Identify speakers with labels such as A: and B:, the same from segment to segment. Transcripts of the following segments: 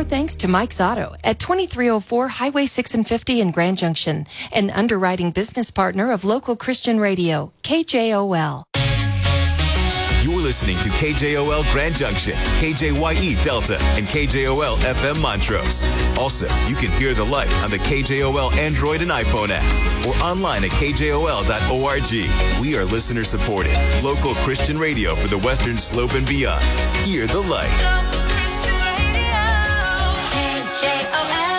A: thanks to Mike's Auto at 2304 Highway 6 and 50 in Grand Junction, an underwriting business partner of local Christian radio, KJOL.
B: You're listening to KJOL Grand Junction, KJYE Delta, and KJOL FM Montrose. Also, you can hear The Light on the KJOL Android and iPhone app or online at kjol.org. We are listener-supported, local Christian radio for the Western Slope and beyond. Hear The Light.
C: Local Christian radio, KJOL.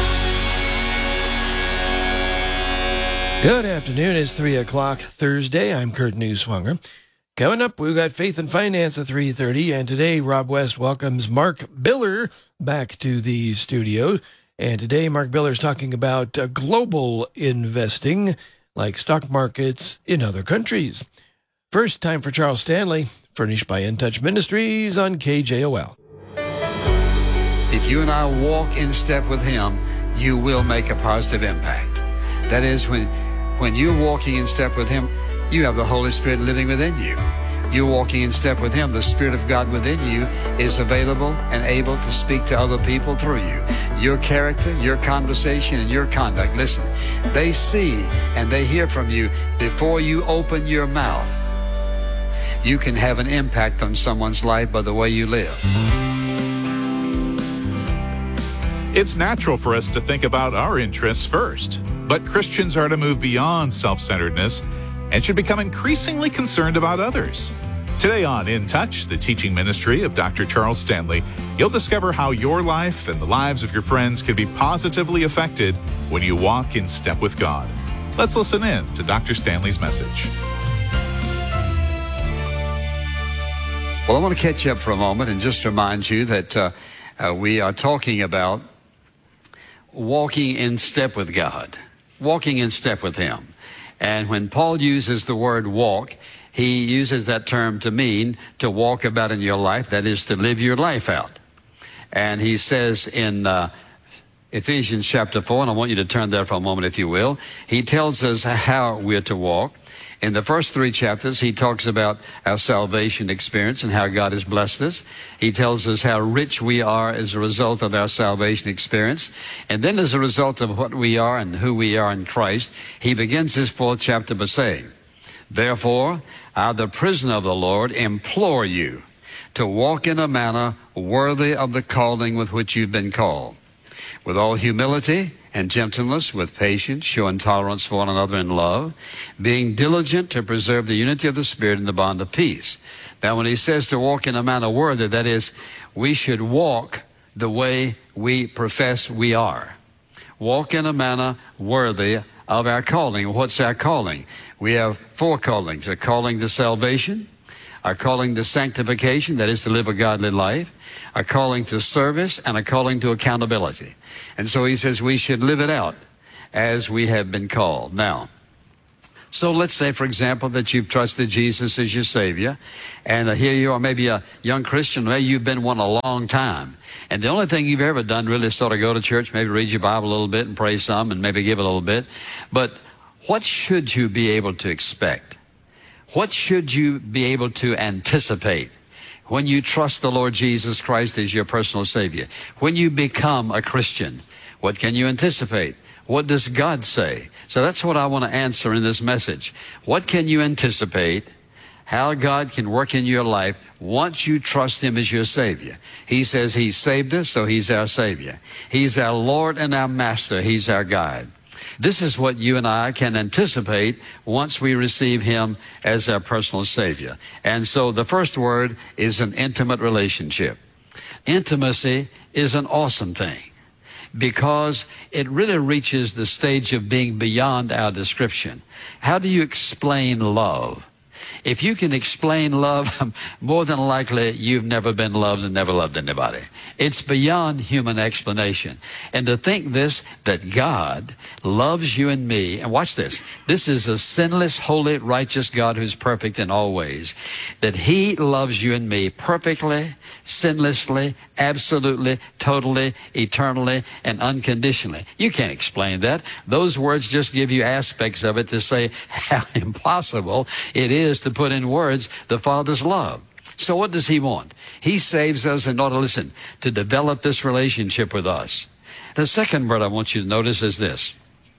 D: Good afternoon. It's 3 o'clock Thursday. I'm Kurt Neuswanger. Coming up, we've got Faith and Finance at 3:30, and today Rob West welcomes Mark Biller back to the studio. And today Mark Biller is talking about global investing, like stock markets in other countries. First, time for Charles Stanley, furnished by In Touch Ministries on KJOL.
E: If you and I walk in step with Him, you will make a positive impact. That is, when you're walking in step with Him, you have the Holy Spirit living within you. You're walking in step with Him. The Spirit of God within you is available and able to speak to other people through you. Your character, your conversation, and your conduct. Listen, they see and they hear from you before you open your mouth. You can have an impact on someone's life by the way you live.
F: It's natural for us to think about our interests first, but Christians are to move beyond self-centeredness and should become increasingly concerned about others. Today on In Touch, the teaching ministry of Dr. Charles Stanley, you'll discover how your life and the lives of your friends can be positively affected when you walk in step with God. Let's listen in to Dr. Stanley's message.
E: Well, I want to catch you up for a moment and just remind you that we are talking about walking in step with God, walking in step with Him. And when Paul uses the word walk, he uses that term to mean to walk about in your life, that is to live your life out. And he says in Ephesians chapter 4, and I want you to turn there for a moment if you will, he tells us how we're to walk. In the first 3 chapters, he talks about our salvation experience and how God has blessed us. He tells us how rich we are as a result of our salvation experience. And then as a result of what we are and who we are in Christ, he begins his 4th chapter by saying, "Therefore, I, the prisoner of the Lord, implore you to walk in a manner worthy of the calling with which you've been called, with all humility and gentleness, with patience, showing tolerance for one another in love, being diligent to preserve the unity of the Spirit in the bond of peace." Now, when he says to walk in a manner worthy, that is, we should walk the way we profess we are. Walk in a manner worthy of our calling. What's our calling? We have 4 callings: a calling to salvation, a calling to sanctification, that is to live a godly life, a calling to service, and a calling to accountability. And so he says we should live it out as we have been called. Now, so let's say, for example, that you've trusted Jesus as your Savior, and here you are, maybe a young Christian, maybe you've been one a long time, and the only thing you've ever done really is sort of go to church, maybe read your Bible a little bit and pray some, and maybe give a little bit. But what should you be able to expect? What should you be able to anticipate when you trust the Lord Jesus Christ as your personal Savior? When you become a Christian, what can you anticipate? What does God say? So that's what I want to answer in this message. What can you anticipate? How God can work in your life once you trust Him as your Savior. He says He saved us, so He's our Savior. He's our Lord and our Master. He's our guide. This is what you and I can anticipate once we receive Him as our personal Savior. And so the first word is an intimate relationship. Intimacy is an awesome thing because it really reaches the stage of being beyond our description. How do you explain love? If you can explain love, more than likely you've never been loved and never loved anybody. It's beyond human explanation. And to think this, that God loves you and me, and watch this, this is a sinless, holy, righteous God who's perfect in all ways, that He loves you and me perfectly, sinlessly, absolutely, totally, eternally, and unconditionally. You can't explain that. Those words just give you aspects of it to say how impossible it is to put in words the Father's love. So what does he want? He saves us in order, listen, to develop this relationship with us. The second word I want you to notice is this,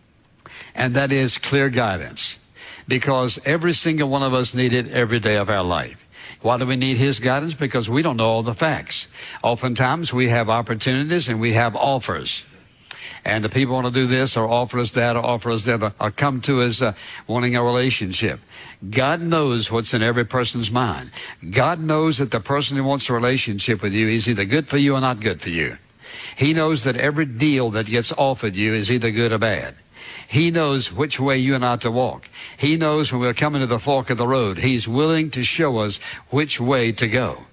E: and that is clear guidance. Because every single one of us need it every day of our life. Why do we need his guidance? Because we don't know all the facts. Oftentimes we have opportunities and we have offers. And the people want to do this or offer us that or offer us that or come to us wanting a relationship. God knows what's in every person's mind. God knows that the person who wants a relationship with you is either good for you or not good for you. He knows that every deal that gets offered you is either good or bad. He knows which way you and I are to walk. He knows when we're coming to the fork of the road. He's willing to show us which way to go.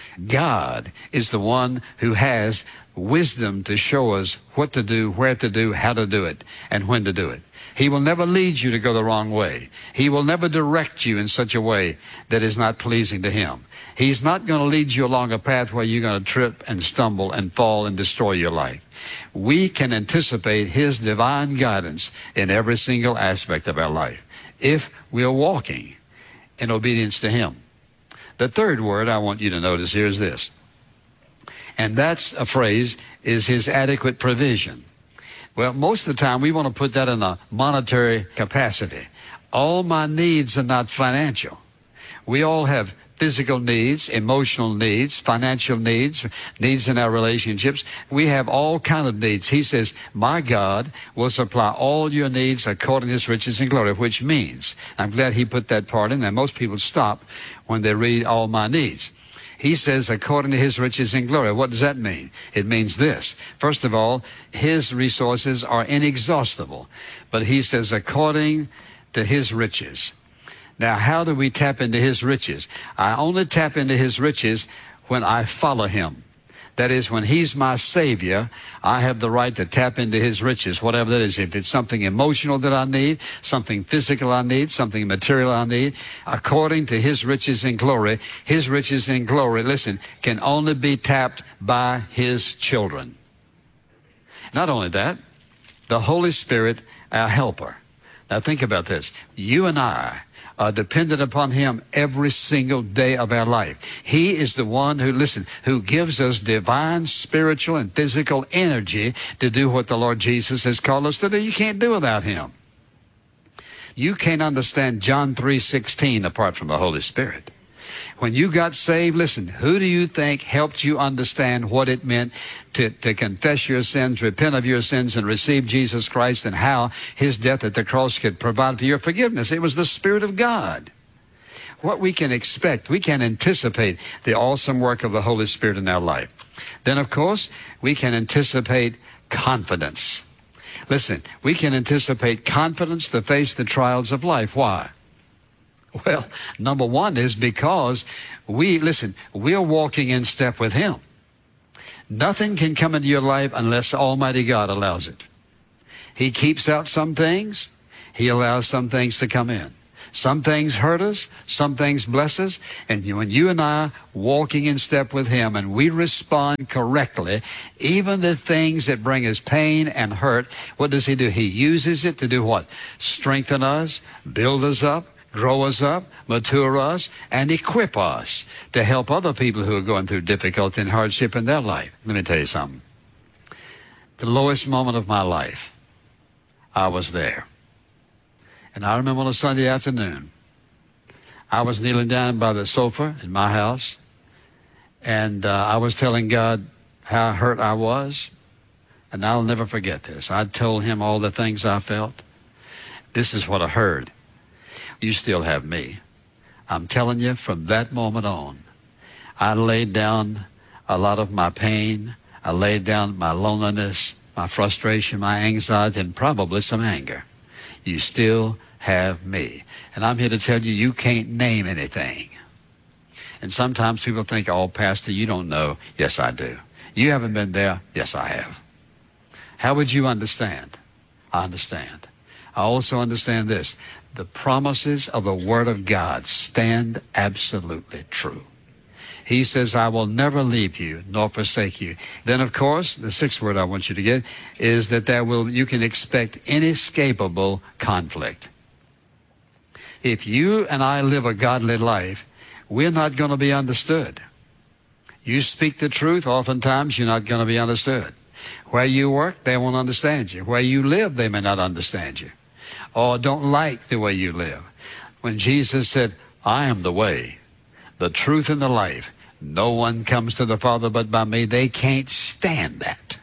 E: God is the one who has wisdom to show us what to do, where to do, how to do it, and when to do it. He will never lead you to go the wrong way. He will never direct you in such a way that is not pleasing to him. He's not going to lead you along a path where you're going to trip and stumble and fall and destroy your life. We can anticipate his divine guidance in every single aspect of our life if we are walking in obedience to him. The third word I want you to notice here is this, and that's a phrase, is his adequate provision. Well, most of the time we want to put that in a monetary capacity. All my needs are not financial. We all have physical needs, emotional needs, financial needs, needs in our relationships. We have all kinds of needs. He says, my God will supply all your needs according to his riches and glory, which means, I'm glad he put that part in there. Most people stop when they read all my needs. He says, according to his riches and glory. What does that mean? It means this. First of all, his resources are inexhaustible. But he says, according to his riches. Now, how do we tap into his riches? I only tap into his riches when I follow him. That is, when he's my Savior, I have the right to tap into his riches, whatever that is. If it's something emotional that I need, something physical I need, something material I need, according to his riches and glory, his riches and glory, listen, can only be tapped by his children. Not only that, the Holy Spirit, our helper. Now think about this. You and I are dependent upon him every single day of our life. He is the one who, listen, who gives us divine, spiritual, and physical energy to do what the Lord Jesus has called us to do. You can't do without him. You can't understand John 3:16 apart from the Holy Spirit. When you got saved, listen, who do you think helped you understand what it meant to confess your sins, repent of your sins, and receive Jesus Christ, and how his death at the cross could provide for your forgiveness? It was the Spirit of God. What we can expect, we can anticipate the awesome work of the Holy Spirit in our life. Then, of course, we can anticipate confidence. Listen, we can anticipate confidence to face the trials of life. Why? Well, number one is because we're walking in step with him. Nothing can come into your life unless Almighty God allows it. He keeps out some things. He allows some things to come in. Some things hurt us, some things bless us, and when you and I walking in step with him and we respond correctly, even the things that bring us pain and hurt, what does he do? He uses it to do what? Strengthen us, build us up, grow us up, mature us, and equip us to help other people who are going through difficulty and hardship in their life. Let me tell you something. The lowest moment of my life, I was there. And I remember on a Sunday afternoon, I was kneeling down by the sofa in my house, and I was telling God how hurt I was, and I'll never forget this. I told him all the things I felt. This is what I heard. You still have me. I'm telling you, from that moment on, I laid down a lot of my pain. I laid down my loneliness, my frustration, my anxiety, and probably some anger. You still have me. And I'm here to tell you, you can't name anything. And sometimes people think, oh, Pastor, you don't know. Yes, I do. You haven't been there. Yes, I have. How would you understand? I understand. I also understand this. The promises of the Word of God stand absolutely true. He says, I will never leave you nor forsake you. Then, of course, the sixth word I want you to get is that you can expect inescapable conflict. If you and I live a godly life, we're not going to be understood. You speak the truth, oftentimes you're not going to be understood. Where you work, they won't understand you. Where you live, they may not understand you, or don't like the way you live. When Jesus said, I am the way, the truth, and the life, no one comes to the Father but by me, they can't stand that.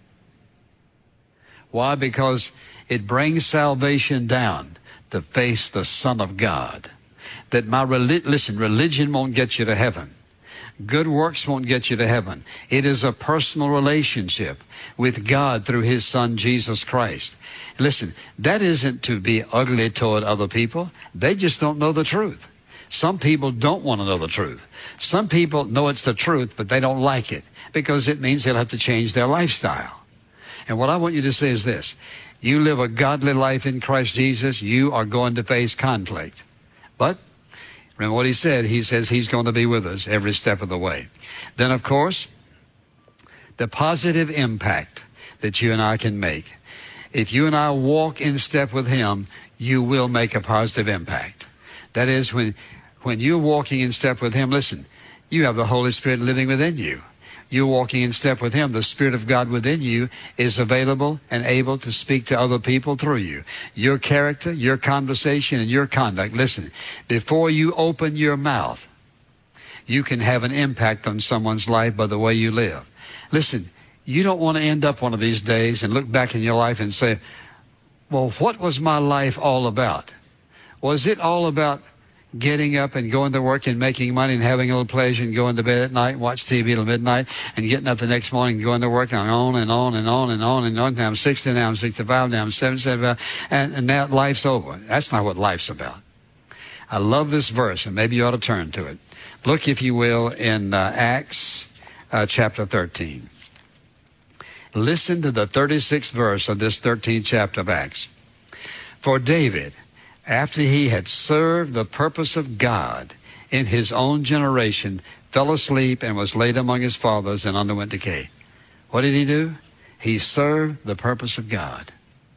E: Why? Because it brings salvation down to face the Son of God. That religion won't get you to heaven. Good works won't get you to heaven. It is a personal relationship with God through His Son, Jesus Christ. Listen, that isn't to be ugly toward other people. They just don't know the truth. Some people don't want to know the truth. Some people know it's the truth, but they don't like it because it means they'll have to change their lifestyle. And what I want you to say is this. You live a godly life in Christ Jesus, you are going to face conflict. But remember what He said. He says He's going to be with us every step of the way. Then, of course, the positive impact that you and I can make. If you and I walk in step with Him, you will make a positive impact. That is, when you're walking in step with Him, listen, you have the Holy Spirit living within you. You're walking in step with Him. The Spirit of God within you is available and able to speak to other people through you. Your character, your conversation, and your conduct. Listen, before you open your mouth, you can have an impact on someone's life by the way you live. Listen, you don't want to end up one of these days and look back in your life and say, well, what was my life all about? Was it all about getting up and going to work and making money and having a little pleasure and going to bed at night and watch TV till midnight and getting up the next morning and going to work and on and on and on and on and on? Now I'm 60, now I'm 65, now I'm 75, and now life's over. That's not what life's about. I love this verse, and maybe you ought to turn to it. Look, if you will, in Acts chapter 13. Listen to the 36th verse of this 13th chapter of Acts. For David, after he had served the purpose of God in his own generation, fell asleep and was laid among his fathers and underwent decay. What did he do? He served the purpose of God.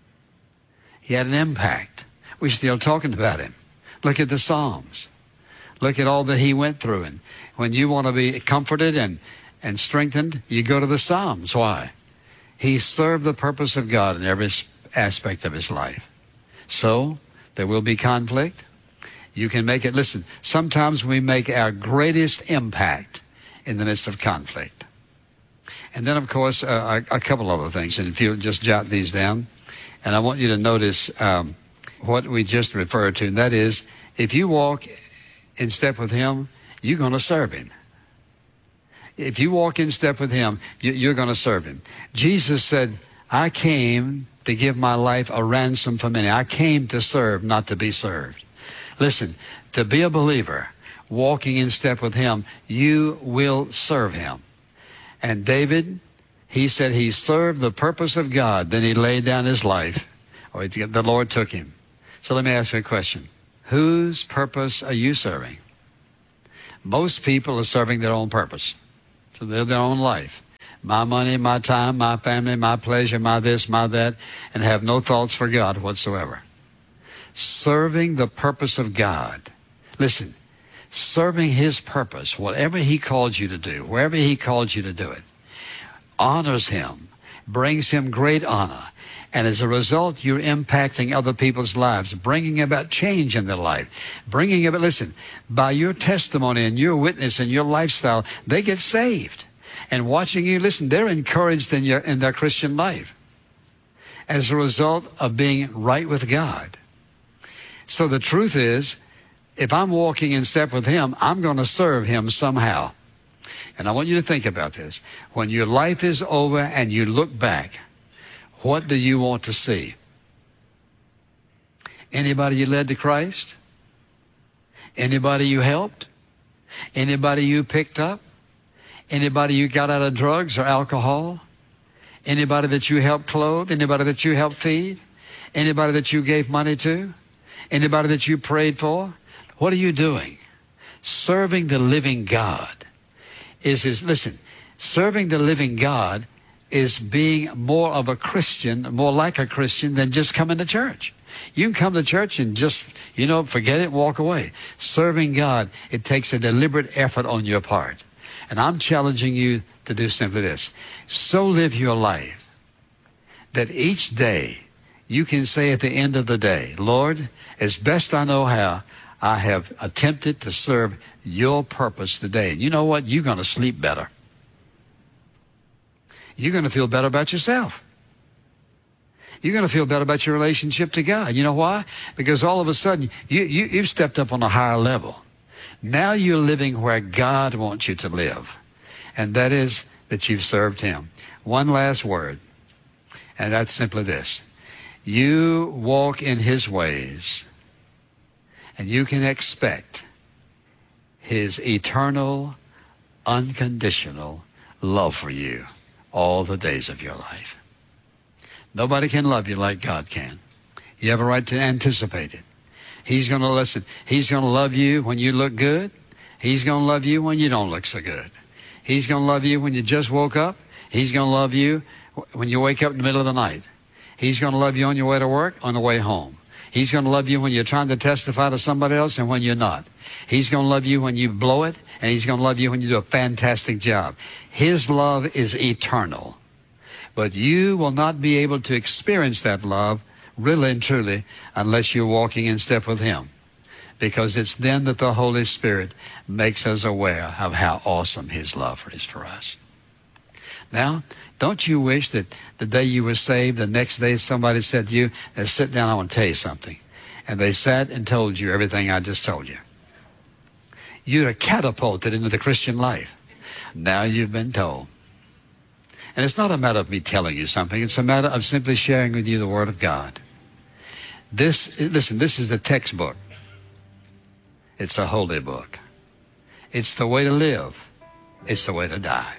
E: He had an impact. We're still talking about him. Look at the Psalms. Look at all that he went through. And when you want to be comforted and strengthened, you go to the Psalms. Why? He served the purpose of God in every aspect of his life. So, there will be conflict. You can make it. Listen, sometimes we make our greatest impact in the midst of conflict. And then, of course, a couple other things. And if you'll just jot these down. And I want you to notice what we just referred to. And that is, if you walk in step with Him, you're going to serve Him. If you walk in step with Him, you're going to serve Him. Jesus said, I came to give my life a ransom for many. I came to serve, not to be served. Listen, to be a believer, walking in step with Him, you will serve Him. And David, he said he served the purpose of God. Then he laid down his life, or the Lord took him. So let me ask you a question. Whose purpose are you serving? Most people are serving their own purpose. So they're their own life. My money, my time, my family, my pleasure, my this, my that, and have no thoughts for God whatsoever. Serving the purpose of God. Listen, serving His purpose, whatever He called you to do, wherever He called you to do it, honors Him, brings Him great honor. And as a result, you're impacting other people's lives, bringing about change in their life, bringing about, listen, by your testimony and your witness and your lifestyle, they get saved. And watching you, listen, they're encouraged in their Christian life as a result of being right with God. So the truth is, if I'm walking in step with Him, I'm going to serve Him somehow. And I want you to think about this. When your life is over and you look back, what do you want to see? Anybody you led to Christ? Anybody you helped? Anybody you picked up? Anybody you got out of drugs or alcohol? Anybody that you helped clothe? Anybody that you helped feed? Anybody that you gave money to? Anybody that you prayed for? What are you doing? Serving the living God listen, serving the living God is being more of a Christian, more like a Christian than just coming to church. You can come to church and just, forget it and walk away. Serving God, it takes a deliberate effort on your part. And I'm challenging you to do simply this. So live your life that each day you can say at the end of the day, Lord, as best I know how, I have attempted to serve your purpose today. And you know what? You're going to sleep better. You're going to feel better about yourself. You're going to feel better about your relationship to God. You know why? Because all of a sudden, you've stepped up on a higher level. Now you're living where God wants you to live. And that is that you've served Him. One last word, and that's simply this. You walk in His ways, and you can expect His eternal, unconditional love for you all the days of your life. Nobody can love you like God can. You have a right to anticipate it. He's going to listen. He's going to love you when you look good. He's going to love you when you don't look so good. He's going to love you when you just woke up. He's going to love you when you wake up in the middle of the night. He's going to love you on your way to work, on the way home. He's going to love you when you're trying to testify to somebody else and when you're not. He's going to love you when you blow it, and He's going to love you when you do a fantastic job. His love is eternal. But you will not be able to experience that love really and truly unless you're walking in step with Him. Because it's then that the Holy Spirit makes us aware of how awesome His love is for us. Now, don't you wish that the day you were saved, the next day somebody said to you, sit down, I want to tell you something. And they sat and told you everything I just told you. You're catapulted into the Christian life. Now you've been told. And it's not a matter of me telling you something. It's a matter of simply sharing with you the Word of God. This is the textbook. It's a holy book. It's the way to live. It's the way to die.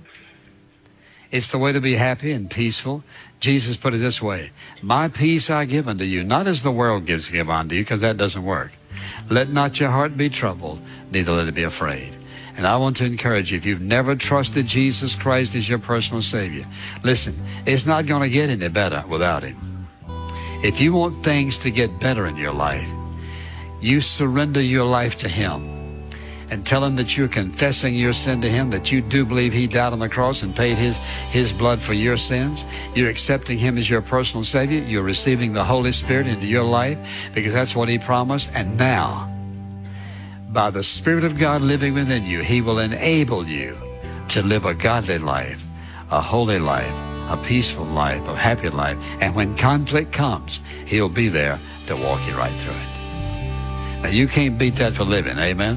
E: It's the way to be happy and peaceful. Jesus put it this way, my peace I give unto you, not as the world give unto you, because that doesn't work. Let not your heart be troubled, neither let it be afraid. And I want to encourage you, if you've never trusted Jesus Christ as your personal Savior, listen, it's not going to get any better without Him. If you want things to get better in your life, you surrender your life to Him and tell Him that you're confessing your sin to Him, that you do believe He died on the cross and paid His blood for your sins. You're accepting Him as your personal Savior. You're receiving the Holy Spirit into your life because that's what He promised. And now, by the Spirit of God living within you, He will enable you to live a godly life, a holy life, a peaceful life, a happy life. And when conflict comes, He'll be there to walk you right through it. Now, you can't beat that for living, amen?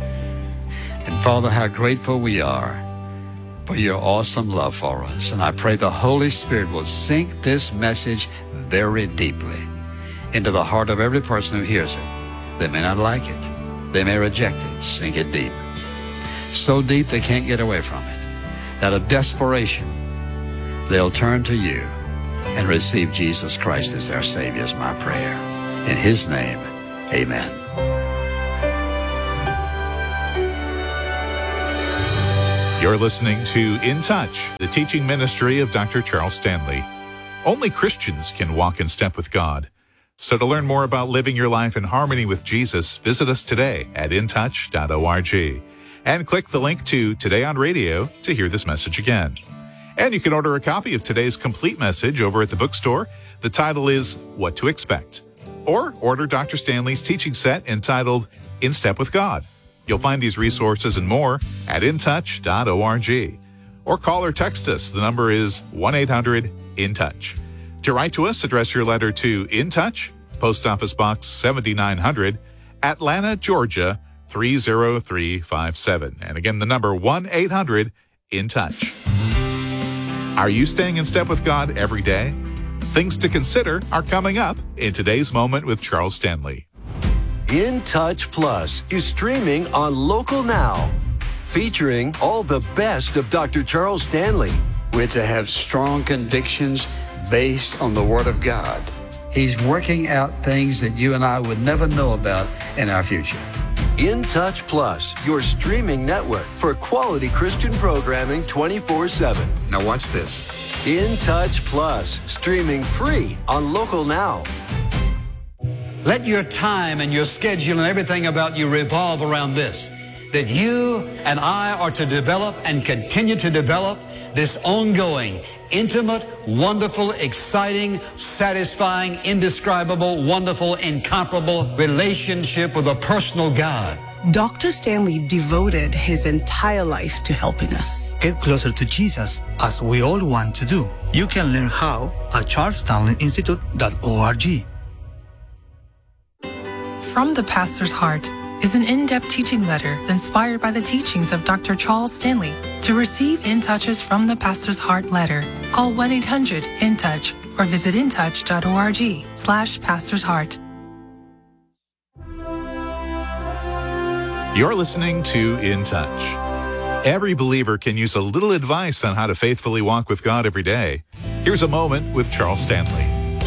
E: And Father, how grateful we are for your awesome love for us. And I pray the Holy Spirit will sink this message very deeply into the heart of every person who hears it. They may not like it. They may reject it. Sink it deep. So deep they can't get away from it. Out of desperation, they'll turn to you and receive Jesus Christ as their Savior, is my prayer. In His name, amen.
F: You're listening to In Touch, the teaching ministry of Dr. Charles Stanley. Only Christians can walk in step with God. So to learn more about living your life in harmony with Jesus, visit us today at intouch.org and click the link to Today on Radio to hear this message again. And you can order a copy of today's complete message over at the bookstore. The title is What to Expect. Or order Dr. Stanley's teaching set entitled In Step with God. You'll find these resources and more at intouch.org. Or call or text us. The number is 1-800-IN-TOUCH. To write to us, address your letter to In Touch, Post Office Box 7900, Atlanta, Georgia 30357. And again, the number 1-800-IN-TOUCH. Are you staying in step with God every day? Things to consider are coming up in today's Moment with Charles Stanley.
G: In Touch Plus is streaming on Local Now, featuring all the best of Dr. Charles Stanley.
E: We're to have strong convictions based on the Word of God. He's working out things that you and I would never know about in our future.
G: In Touch Plus, your streaming network for quality Christian programming 24/7.
E: Now watch this.
G: In Touch Plus, streaming free on Local Now.
E: Let your time and your schedule and everything about you revolve around this, that you and I are to develop and continue to develop this ongoing, intimate, wonderful, exciting, satisfying, indescribable, wonderful, incomparable relationship with a personal God.
H: Dr. Stanley devoted his entire life to helping us
I: get closer to Jesus, as we all want to do. You can learn how at charlesstanleyinstitute.org.
J: From the Pastor's Heart is an in-depth teaching letter inspired by the teachings of Dr. Charles Stanley. To receive In Touches from the Pastor's Heart letter, call 1-800-IN-TOUCH or visit intouch.org/Pastor's Heart.
F: You're listening to In Touch. Every believer can use a little advice on how to faithfully walk with God every day. Here's a moment with Charles Stanley.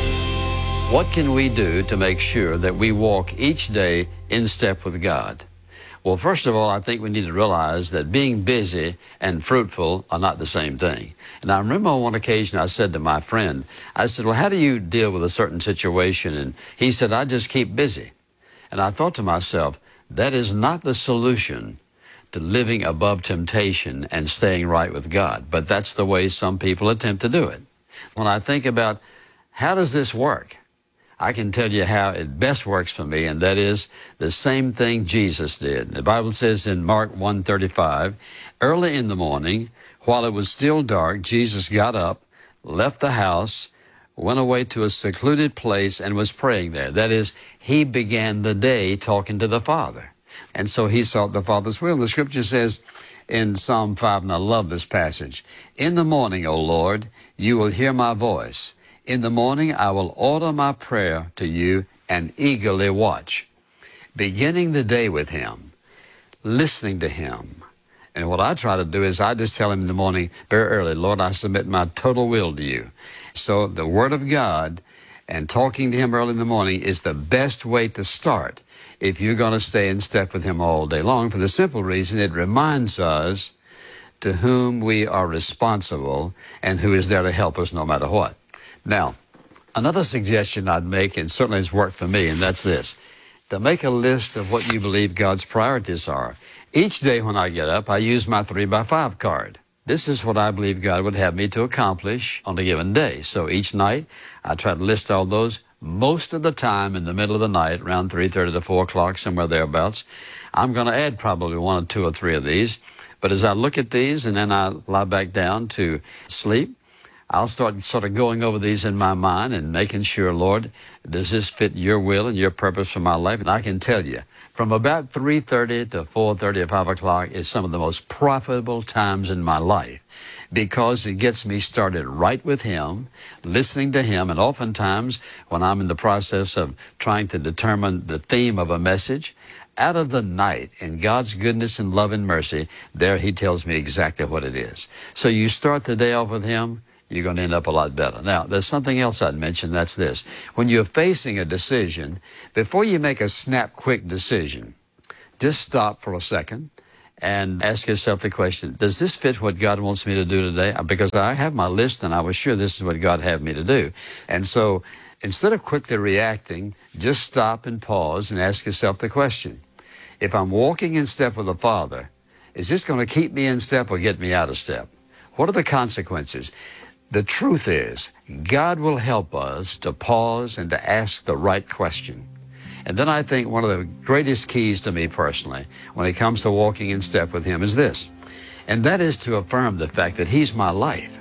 E: What can we do to make sure that we walk each day in step with God? Well, first of all, I think we need to realize that being busy and fruitful are not the same thing. And I remember on one occasion I said to my friend, I said, well, how do you deal with a certain situation? And he said, I just keep busy. And I thought to myself, that is not the solution to living above temptation and staying right with God. But that's the way some people attempt to do it. When I think about how does this work, I can tell you how it best works for me, and that is the same thing Jesus did. The Bible says in Mark 1:35, early in the morning, while it was still dark, Jesus got up, left the house, went away to a secluded place, and was praying there. That is, he began the day talking to the Father. And so he sought the Father's will. The Scripture says in Psalm 5, and I love this passage, in the morning, O Lord, you will hear my voice. In the morning, I will order my prayer to you and eagerly watch. Beginning the day with him, listening to him. And what I try to do is I just tell him in the morning very early, Lord, I submit my total will to you. So the Word of God and talking to him early in the morning is the best way to start if you're going to stay in step with him all day long, for the simple reason it reminds us to whom we are responsible and who is there to help us no matter what. Now, another suggestion I'd make, and certainly has worked for me, and that's this, to make a list of what you believe God's priorities are. Each day when I get up, I use my 3x5 card. This is what I believe God would have me to accomplish on a given day. So each night, I try to list all those. Most of the time in the middle of the night, around 3:30 to 4 o'clock, somewhere thereabouts, I'm going to add probably 1 or 2 or 3 of these. But as I look at these and then I lie back down to sleep, I'll start sort of going over these in my mind and making sure, Lord, does this fit your will and your purpose for my life? And I can tell you, from about 3:30 to 4:30 or 5 o'clock is some of the most profitable times in my life, because it gets me started right with him, listening to him, and oftentimes when I'm in the process of trying to determine the theme of a message, out of the night, in God's goodness and love and mercy, there he tells me exactly what it is. So you start the day off with him, you're going to end up a lot better. Now, there's something else I'd mention, that's this. When you're facing a decision, before you make a snap, quick decision, just stop for a second and ask yourself the question, does this fit what God wants me to do today? Because I have my list and I was sure this is what God had me to do. And so instead of quickly reacting, just stop and pause and ask yourself the question, if I'm walking in step with the Father, is this going to keep me in step or get me out of step? What are the consequences? The truth is, God will help us to pause and to ask the right question. And then I think one of the greatest keys to me personally, when it comes to walking in step with him, is this. And that is to affirm the fact that he's my life.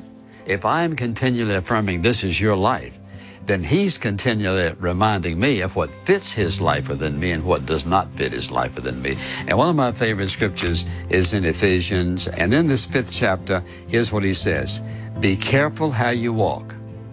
E: If I am continually affirming this is your life, then he's continually reminding me of what fits his life within me and what does not fit his life within me. And one of my favorite scriptures is in Ephesians. And in this 5th chapter, here's what he says. Be careful how you walk,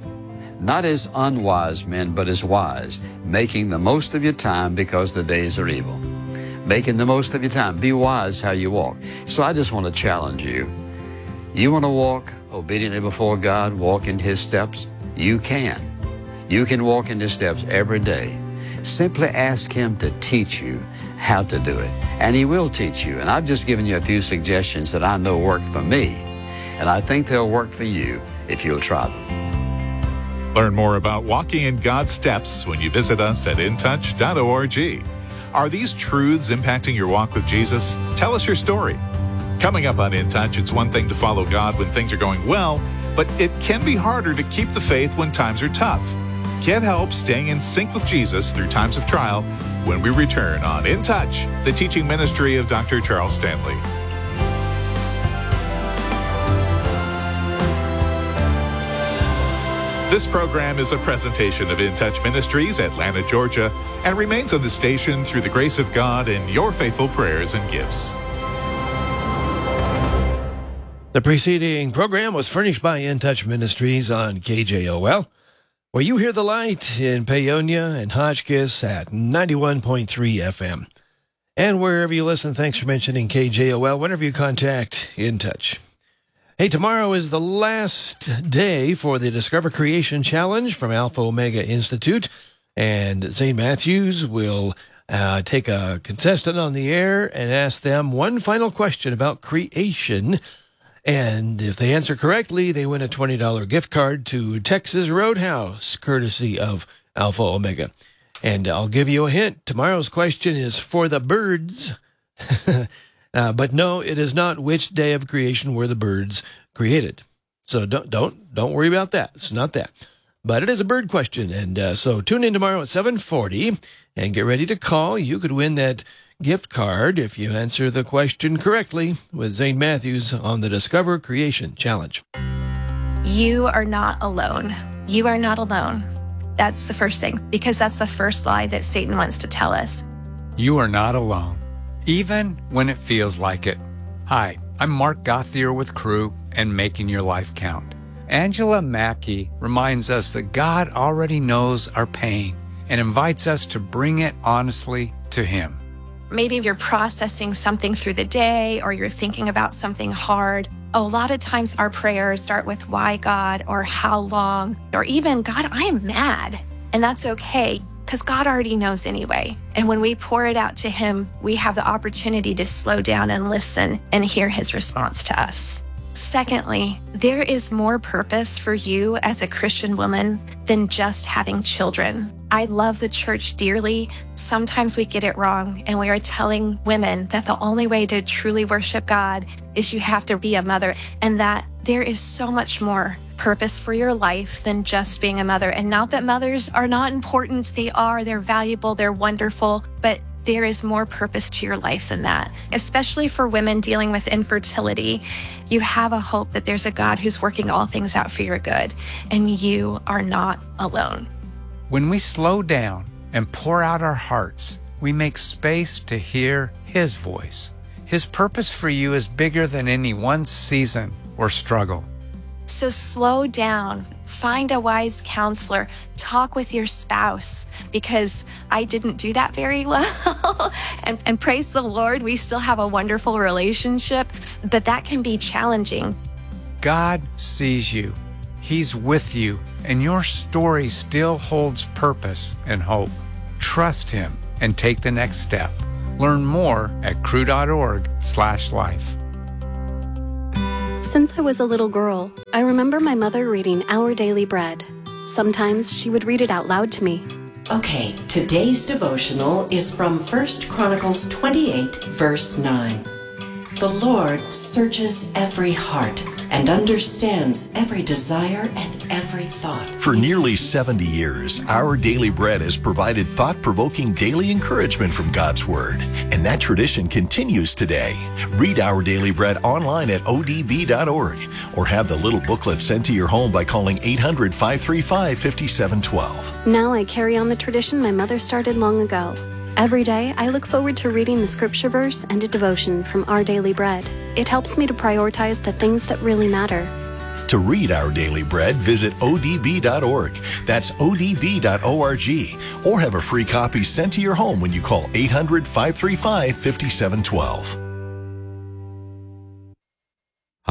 E: not as unwise men, but as wise, making the most of your time because the days are evil. Making the most of your time. Be wise how you walk. So I just want to challenge you. You want to walk obediently before God, walk in his steps? You can. You can walk in his steps every day. Simply ask him to teach you how to do it. And he will teach you. And I've just given you a few suggestions that I know worked for me. And I think they'll work for you if you'll try them.
F: Learn more about walking in God's steps when you visit us at intouch.org. Are these truths impacting your walk with Jesus? Tell us your story. Coming up on In Touch, it's one thing to follow God when things are going well, but it can be harder to keep the faith when times are tough. Get help staying in sync with Jesus through times of trial when we return on In Touch, the teaching ministry of Dr. Charles Stanley. This program is a presentation of In Touch Ministries, Atlanta, Georgia, and remains on the station through the grace of God and your faithful prayers and gifts.
D: The preceding program was furnished by In Touch Ministries on KJOL, where you hear the light in Paonia and Hotchkiss at 91.3 FM. And wherever you listen, thanks for mentioning KJOL whenever you contact In Touch. Hey, tomorrow is the last day for the Discover Creation Challenge from Alpha Omega Institute, and St. Matthews will take a contestant on the air and ask them one final question about creation. And if they answer correctly, they win a $20 gift card to Texas Roadhouse, courtesy of Alpha Omega. And I'll give you a hint. Tomorrow's question is for the birds. But no, it is not which day of creation were the birds created. So don't worry about that. It's not that. But it is a bird question. And so tune in tomorrow at 7:40 and get ready to call. You could win that gift card if you answer the question correctly with St. Matthews on the Discover Creation Challenge.
K: You are not alone. You are not alone. That's the first thing, because that's the first lie that Satan wants to tell us.
L: You are not alone, even when it feels like it. Hi, I'm Mark Gauthier with Crew and Making Your Life Count. Angela Mackey reminds us that God already knows our pain and invites us to bring it honestly to Him.
K: Maybe you're processing something through the day, or you're thinking about something hard. A lot of times our prayers start with why God, or how long, or even God, I am mad. And that's okay, because God already knows anyway. And when we pour it out to Him, we have the opportunity to slow down and listen and hear His response to us. Secondly, there is more purpose for you as a Christian woman than just having children. I love the church dearly. Sometimes we get it wrong, and we are telling women that the only way to truly worship God is you have to be a mother, and that there is so much more purpose for your life than just being a mother. And not that mothers are not important. They're valuable, they're wonderful, but there is more purpose to your life than that. Especially for women dealing with infertility, you have a hope that there's a God who's working all things out for your good, and you are not alone.
L: When we slow down and pour out our hearts, we make space to hear His voice. His purpose for you is bigger than any one season or struggle.
K: So slow down, find a wise counselor, talk with your spouse, because I didn't do that very well. and praise the Lord, we still have a wonderful relationship, but that can be challenging.
L: God sees you. He's with you, and your story still holds purpose and hope. Trust Him and take the next step. Learn more at cru.org/life.
M: Since I was a little girl, I remember my mother reading Our Daily Bread. Sometimes she would read it out loud to me.
N: Okay, today's devotional is from 1 Chronicles 28, verse 9. The Lord searches every heart and understands every desire and every thought.
O: For nearly 70 years, Our Daily Bread has provided thought-provoking daily encouragement from God's Word, and that tradition continues today. Read Our Daily Bread online at odb.org, or have the little booklet sent to your home by calling 800-535-5712.
M: Now I carry on the tradition my mother started long ago. Every day, I look forward to reading the scripture verse and a devotion from Our Daily Bread. It helps me to prioritize the things that really matter.
O: To read Our Daily Bread, visit odb.org. That's odb.org. Or have a free copy sent to your home when you call 800-535-5712.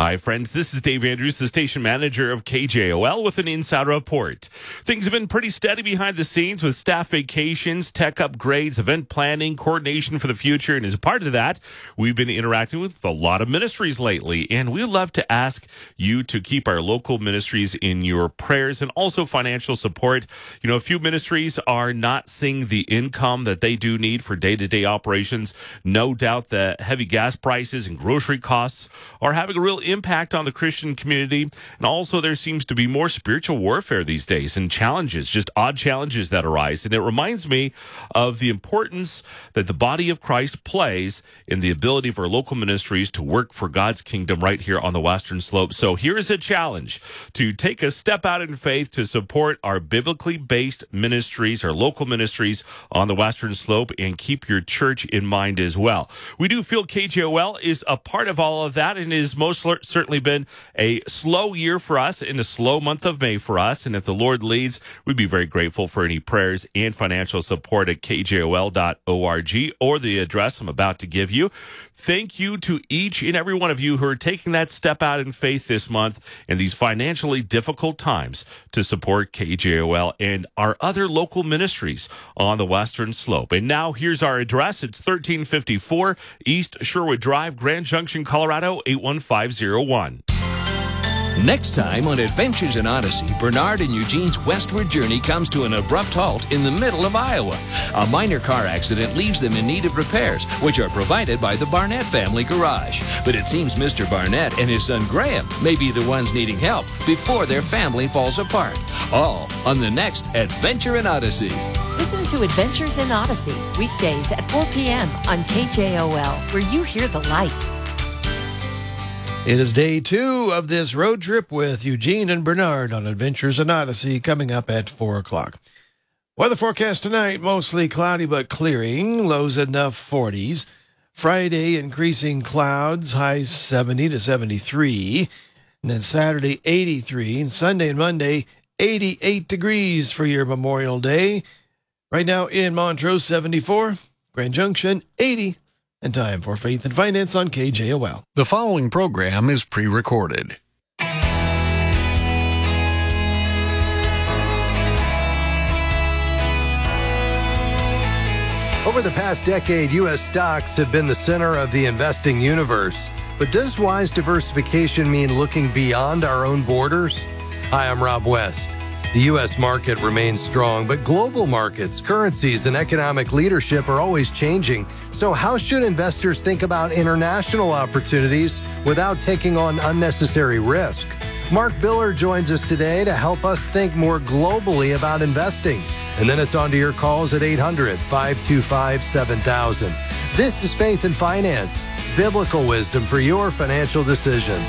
P: Hi, friends. This is Dave Andrews, the station manager of KJOL, with an Inside Report. Things have been pretty steady behind the scenes with staff vacations, tech upgrades, event planning, coordination for the future. And as a part of that, we've been interacting with a lot of ministries lately. And we'd love to ask you to keep our local ministries in your prayers and also financial support. You know, a few ministries are not seeing the income that they do need for day-to-day operations. No doubt the heavy gas prices and grocery costs are having a real impact on the Christian community. And also there seems to be more spiritual warfare these days and challenges, just odd challenges that arise. And it reminds me of the importance that the body of Christ plays in the ability of our local ministries to work for God's kingdom right here on the Western Slope. So here's a challenge to take a step out in faith to support our biblically based ministries, our local ministries on the Western Slope, and keep your church in mind as well. We do feel KJOL is a part of all of that, and it has most certainly been a slow year for us and a slow month of May for us. And if the Lord leads, we'd be very grateful for any prayers and financial support at kjol.org or the address I'm about to give you. Thank you to each and every one of you who are taking that step out in faith this month in these financially difficult times to support KJOL and our other local ministries on the Western Slope. And now here's our address. It's 1354 East Sherwood Drive, Grand Junction, Colorado, 81501.
Q: Next time on Adventures in Odyssey, Bernard and Eugene's westward journey comes to an abrupt halt in the middle of Iowa. A minor car accident leaves them in need of repairs, which are provided by the Barnett family garage. But it seems Mr. Barnett and his son Graham may be the ones needing help before their family falls apart. All on the next Adventure in Odyssey.
A: Listen to Adventures in Odyssey, weekdays at 4 p.m. on KJOL, where you hear the light.
D: It is day 2 of this road trip with Eugene and Bernard on Adventures in Odyssey, coming up at 4 o'clock. Weather forecast tonight, mostly cloudy but clearing, lows in the 40s. Friday, increasing clouds, highs 70 to 73. And then Saturday, 83. And Sunday and Monday, 88 degrees for your Memorial Day. Right now in Montrose, 74. Grand Junction, 80. And time for Faith and Finance on KJOL.
R: The following program is pre-recorded.
S: Over the past decade, U.S. stocks have been the center of the investing universe. But does wise diversification mean looking beyond our own borders? Hi, I'm Rob West. The U.S. market remains strong, but global markets, currencies, and economic leadership are always changing. So how should investors think about international opportunities without taking on unnecessary risk? Mark Biller joins us today to help us think more globally about investing. And then it's on to your calls at 800-525-7000. This is Faith and Finance, biblical wisdom for your financial decisions.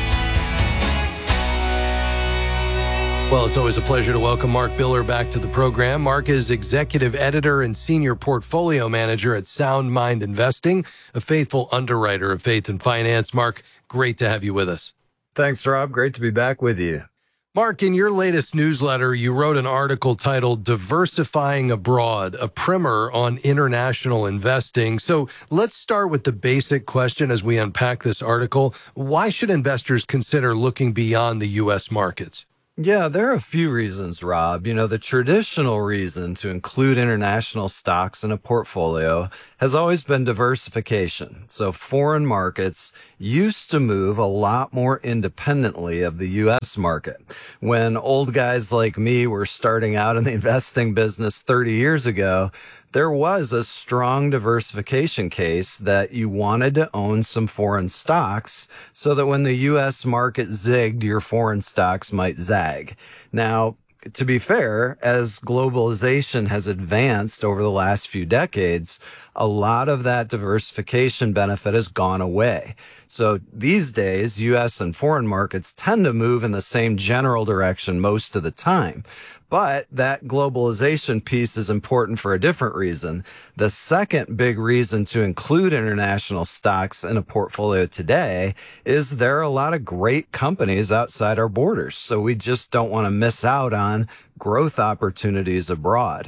S: Well, it's always a pleasure to welcome Mark Biller back to the program. Mark is executive editor and senior portfolio manager at Sound Mind Investing, a faithful underwriter of Faith and Finance. Mark, great to have you with us.
T: Thanks, Rob. Great to be back with you.
S: Mark, in your latest newsletter, you wrote an article titled Diversifying Abroad, a primer on international investing. So let's start with the basic question as we unpack this article. Why should investors consider looking beyond the U.S. markets?
T: Yeah, there are a few reasons, Rob. You know, the traditional reason to include international stocks in a portfolio has always been diversification. So foreign markets used to move a lot more independently of the U.S. market. When old guys like me were starting out in the investing business 30 years ago, there was a strong diversification case that you wanted to own some foreign stocks so that when the U.S. market zigged, your foreign stocks might zag. Now, to be fair, as globalization has advanced over the last few decades, a lot of that diversification benefit has gone away. So these days, U.S. and foreign markets tend to move in the same general direction most of the time. But that globalization piece is important for a different reason. The second big reason to include international stocks in a portfolio today is there are a lot of great companies outside our borders. So we just don't want to miss out on growth opportunities abroad.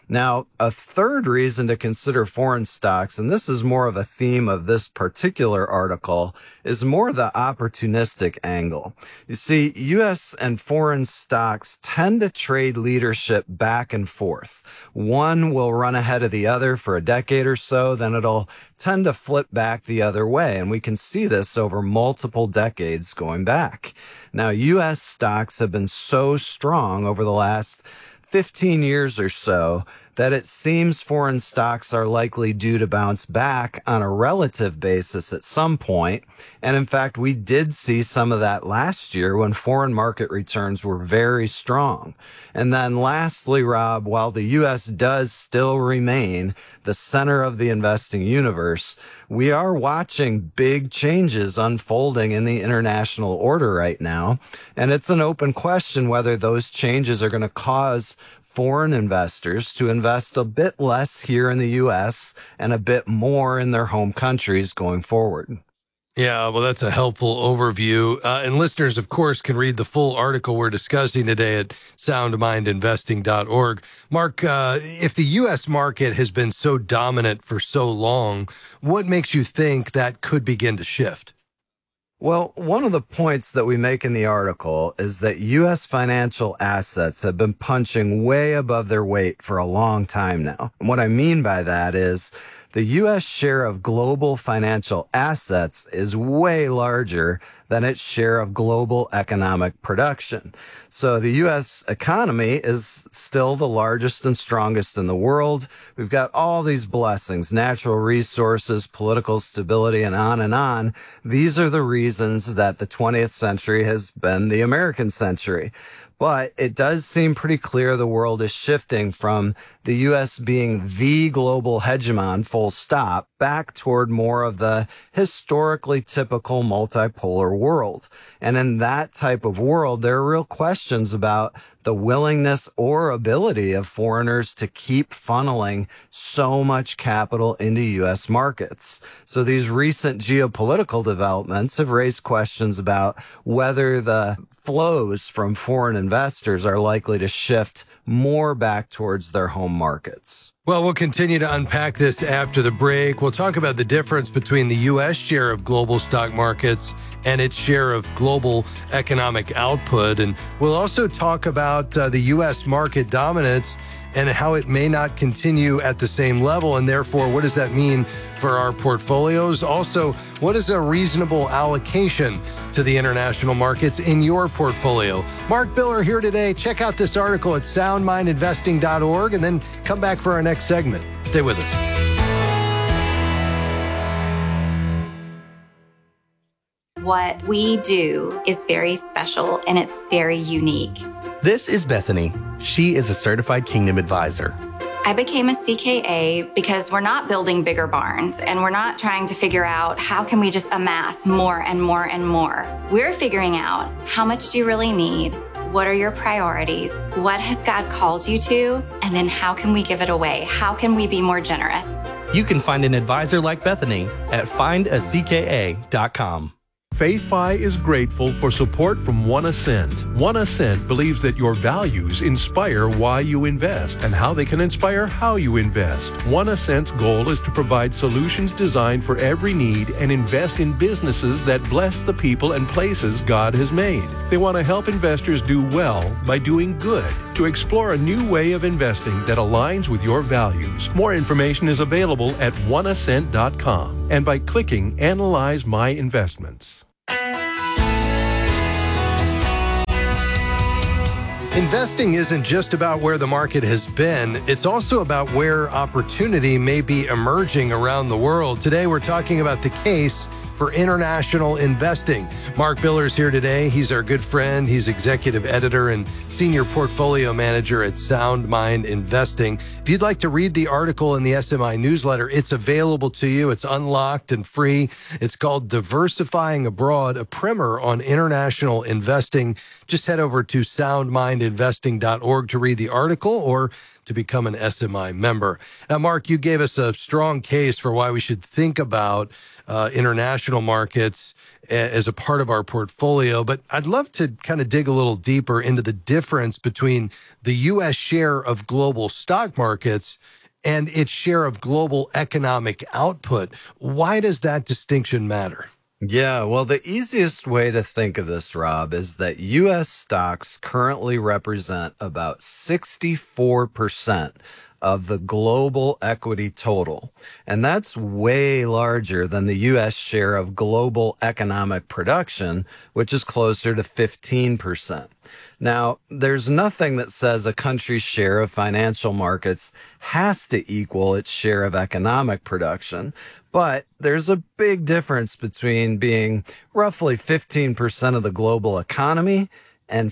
T: Now, a third reason to consider foreign stocks, and this is more of a theme of this particular article, is more the opportunistic angle. You see, U.S. and foreign stocks tend to trade leadership back and forth. One will run ahead of the other for a decade or so, then it'll tend to flip back the other way, and we can see this over multiple decades going back. Now, U.S. stocks have been so strong over the last 15 years or so that it seems foreign stocks are likely due to bounce back on a relative basis at some point. And in fact, we did see some of that last year when foreign market returns were very strong. And then lastly, Rob, while the U.S. does still remain the center of the investing universe, we are watching big changes unfolding in the international order right now. And it's an open question whether those changes are going to cause foreign investors to invest a bit less here in the U.S. and a bit more in their home countries going forward.
D: Yeah, well, that's a helpful overview. And listeners, of course, can read the full article we're discussing today at soundmindinvesting.org. Mark, if the U.S. market has been so dominant for so long, what makes you think that could begin to shift?
T: Well, one of the points that we make in the article is that U.S. financial assets have been punching way above their weight for a long time now. And what I mean by that is the U.S. share of global financial assets is way larger than its share of global economic production. So the U.S. economy is still the largest and strongest in the world. We've got all these blessings, natural resources, political stability, and on and on. These are the reasons that the 20th century has been the American century. But it does seem pretty clear the world is shifting from the U.S. being the global hegemon, full stop, back toward more of the historically typical multipolar world. And in that type of world, there are real questions about the willingness or ability of foreigners to keep funneling so much capital into U.S. markets. So these recent geopolitical developments have raised questions about whether the flows from foreign investors are likely to shift more back towards their home markets.
D: Well, we'll continue to unpack this after the break. We'll talk about the difference between the U.S. share of global stock markets and its share of global economic output. And we'll also talk about the U.S. market dominance and how it may not continue at the same level. And therefore, what does that mean for our portfolios? Also, what is a reasonable allocation to the international markets in your portfolio? Mark Biller here today. Check out this article at soundmindinvesting.org and then come back for our next segment. Stay with us.
U: What we do is very special and it's very unique.
V: This is Bethany. She is a certified Kingdom advisor.
U: I became a CKA because we're not building bigger barns and we're not trying to figure out how can we just amass more and more and more. We're figuring out how much do you really need? What are your priorities? What has God called you to? And then how can we give it away? How can we be more generous?
V: You can find an advisor like Bethany at findacka.com.
W: FaithFi is grateful for support from One Ascent. One Ascent believes that your values inspire why you invest and how they can inspire how you invest. One Ascent's goal is to provide solutions designed for every need and invest in businesses that bless the people and places God has made. They want to help investors do well by doing good, to explore a new way of investing that aligns with your values. More information is available at oneascent.com and by clicking Analyze My Investments.
D: Investing isn't just about where the market has been, it's also about where opportunity may be emerging around the world. Today, we're talking about the case for international investing. Mark Biller is here today. He's our good friend. He's executive editor and senior portfolio manager at Sound Mind Investing. If you'd like to read the article in the SMI newsletter, it's available to you. It's unlocked and free. It's called Diversifying Abroad, a primer on international investing. Just head over to soundmindinvesting.org to read the article or
S: to become an SMI member. Now, Mark, you gave us a strong case for why we should think about international markets as a part of our portfolio, but I'd love to kind of dig a little deeper into the difference between the U.S. share of global stock markets and its share of global economic output. Why does that distinction matter?
T: Yeah, well, the easiest way to think of this, Rob, is that U.S. stocks currently represent about 64% of the global equity total. And that's way larger than the U.S. share of global economic production, which is closer to 15%. Now, there's nothing that says a country's share of financial markets has to equal its share of economic production, but there's a big difference between being roughly 15% of the global economy and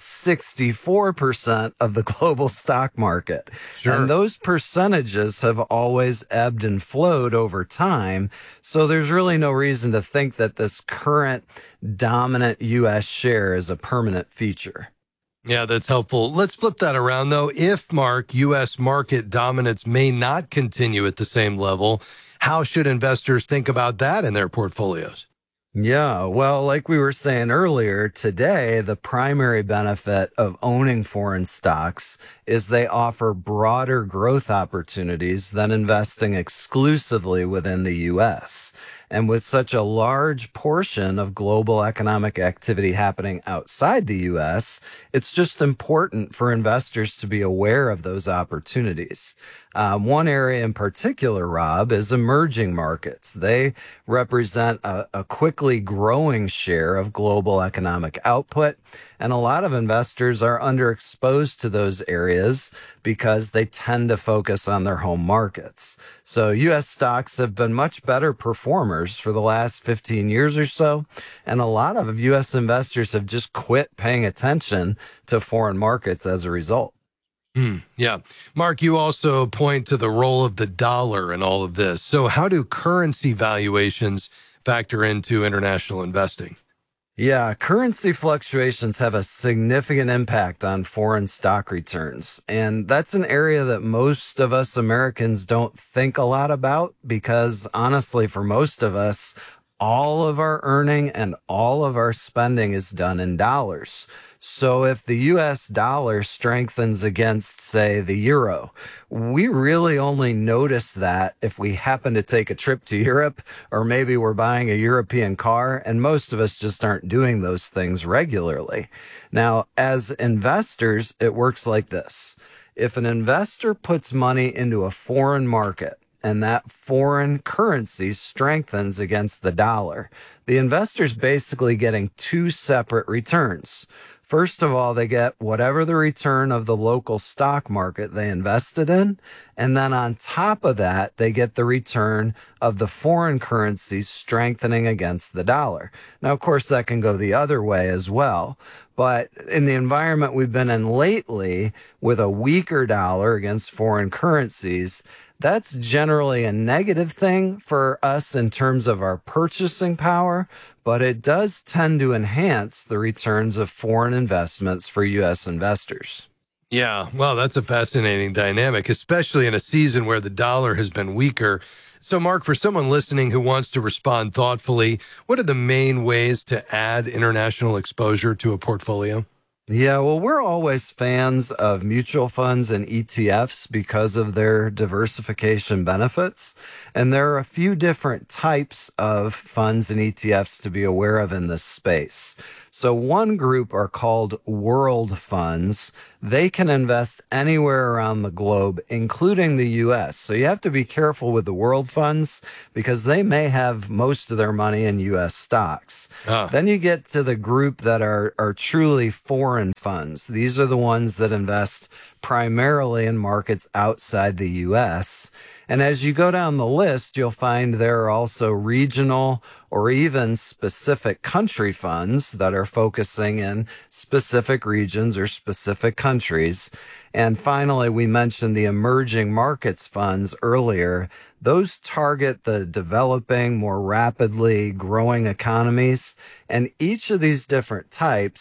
T: 64% of the global stock market. Sure. And those percentages have always ebbed and flowed over time. So there's really no reason to think that this current dominant U.S. share is a permanent feature.
S: Yeah, that's helpful. Let's flip that around, though. If, Mark, U.S. market dominance may not continue at the same level, how should investors think about that in their portfolios?
T: Yeah, well, like we were saying earlier, today, the primary benefit of owning foreign stocks is they offer broader growth opportunities than investing exclusively within the U.S. And with such a large portion of global economic activity happening outside the U.S., it's just important for investors to be aware of those opportunities. One area in particular, Rob, is emerging markets. They represent a quickly growing share of global economic output, and a lot of investors are underexposed to those areas because they tend to focus on their home markets. So U.S. stocks have been much better performers for the last 15 years or so, and a lot of U.S. investors have just quit paying attention to foreign markets as a result.
S: Yeah. Mark, you also point to the role of the dollar in all of this. So how do currency valuations factor into international investing?
T: Yeah, currency fluctuations have a significant impact on foreign stock returns. And that's an area that most of us Americans don't think a lot about because, honestly, for most of us, all of our earning and all of our spending is done in dollars. So if the U.S. dollar strengthens against, say, the euro, we really only notice that if we happen to take a trip to Europe or maybe we're buying a European car, and most of us just aren't doing those things regularly. Now, as investors, it works like this. If an investor puts money into a foreign market, and that foreign currency strengthens against the dollar, the investor's basically getting two separate returns. First of all, they get whatever the return of the local stock market they invested in. And then on top of that, they get the return of the foreign currency strengthening against the dollar. Now, of course, that can go the other way as well. But in the environment we've been in lately, with a weaker dollar against foreign currencies, that's generally a negative thing for us in terms of our purchasing power, but it does tend to enhance the returns of foreign investments for U.S. investors.
S: Yeah, well, that's a fascinating dynamic, especially in a season where the dollar has been weaker. So, Mark, for someone listening who wants to respond thoughtfully, what are the main ways to add international exposure to a portfolio?
T: Yeah, well, we're always fans of mutual funds and ETFs because of their diversification benefits. And there are a few different types of funds and ETFs to be aware of in this space. So one group are called world funds. They can invest anywhere around the globe, including the U.S. So you have to be careful with the world funds because they may have most of their money in U.S. stocks. Then you get to the group that are truly foreign funds. These are the ones that invest primarily in markets outside the U.S. And as you go down the list, you'll find there are also regional or even specific country funds that are focusing in specific regions or specific countries. And finally, we mentioned the emerging markets funds earlier. Those target the developing, more rapidly growing economies. And each of these different types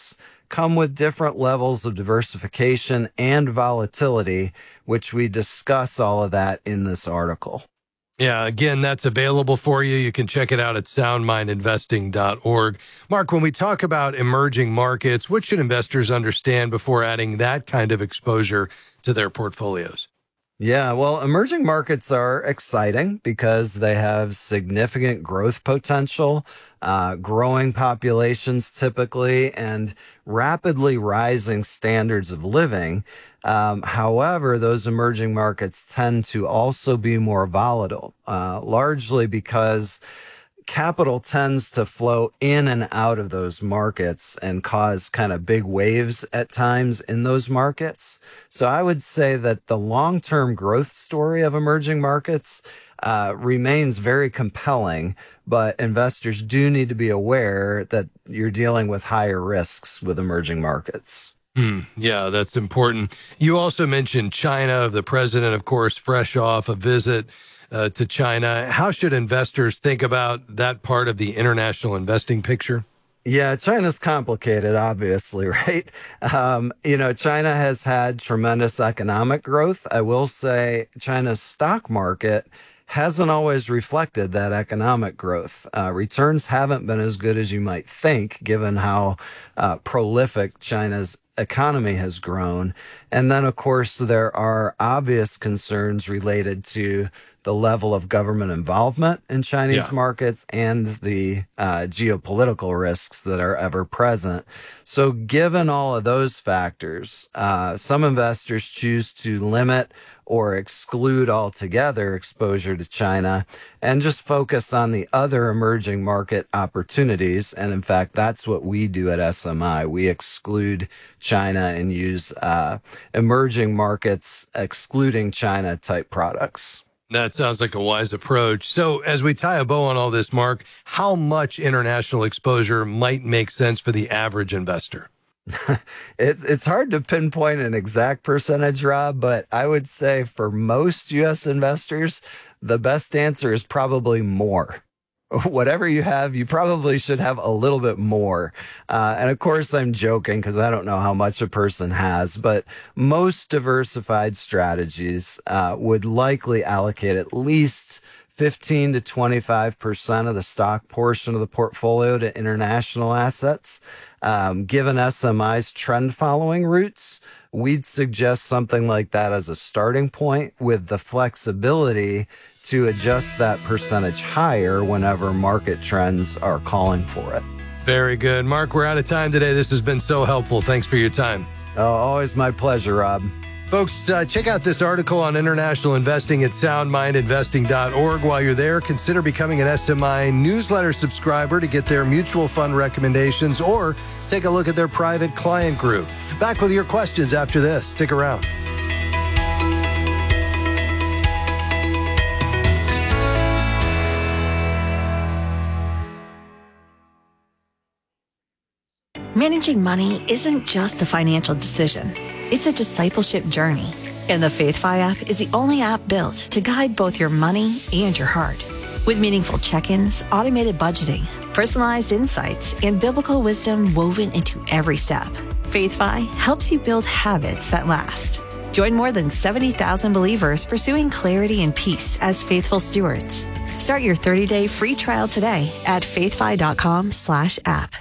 T: come with different levels of diversification and volatility, which we discuss all of that in this article.
S: Yeah, again, that's available for you. You can check it out at soundmindinvesting.org. Mark, when we talk about emerging markets, what should investors understand before adding that kind of exposure to their portfolios?
T: Yeah, well, emerging markets are exciting because they have significant growth potential, growing populations typically, and rapidly rising standards of living. However, those emerging markets tend to also be more volatile, largely because capital tends to flow in and out of those markets and cause kind of big waves at times in those markets. So I would say that the long-term growth story of emerging markets remains very compelling, but investors do need to be aware that you're dealing with higher risks with emerging markets.
S: Yeah, that's important. You also mentioned China, the president, of course, fresh off a visit to China. How should investors think about that part of the international investing picture?
T: Yeah, China's complicated, obviously, right? China has had tremendous economic growth. I will say China's stock market hasn't always reflected that economic growth. Returns haven't been as good as you might think, given how prolific China's economy has grown. And then, of course, there are obvious concerns related to the level of government involvement in Chinese markets and the geopolitical risks that are ever present. So given all of those factors, some investors choose to limit or exclude altogether exposure to China and just focus on the other emerging market opportunities. And in fact, that's what we do at SMI. We exclude China and use emerging markets, excluding China type products.
S: That sounds like a wise approach. So as we tie a bow on all this, Mark, how much international exposure might make sense for the average investor?
T: It's hard to pinpoint an exact percentage, Rob, but I would say for most U.S. investors, the best answer is probably more. Whatever you have, you probably should have a little bit more. And of course, I'm joking because I don't know how much a person has, but most diversified strategies would likely allocate at least 15 to 25% of the stock portion of the portfolio to international assets. Given SMI's trend following roots, we'd suggest something like that as a starting point with the flexibility to adjust that percentage higher whenever market trends are calling for it.
S: Very good. Mark, we're out of time today. This has been so helpful. Thanks for your time.
T: Oh, always my pleasure, Rob.
S: Folks, check out this article on international investing at soundmindinvesting.org. While you're there, consider becoming an SMI newsletter subscriber to get their mutual fund recommendations, or take a look at their private client group. Back with your questions after this. Stick around.
B: Managing money isn't just a financial decision. It's a discipleship journey. And the FaithFi app is the only app built to guide both your money and your heart. With meaningful check-ins, automated budgeting, personalized insights, and biblical wisdom woven into every step, FaithFi helps you build habits that last. Join more than 70,000 believers pursuing clarity and peace as faithful stewards. Start your 30-day free trial today at faithfi.com/app.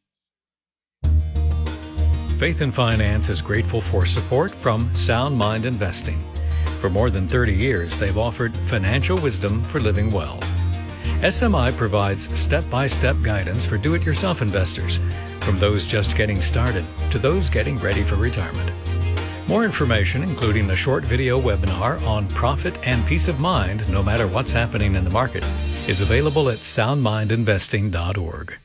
C: Faith and Finance is grateful for support from Sound Mind Investing. For more than 30 years, they've offered financial wisdom for living well. SMI provides step-by-step guidance for do-it-yourself investors, from those just getting started to those getting ready for retirement. More information, including a short video webinar on profit and peace of mind no matter what's happening in the market, is available at soundmindinvesting.org.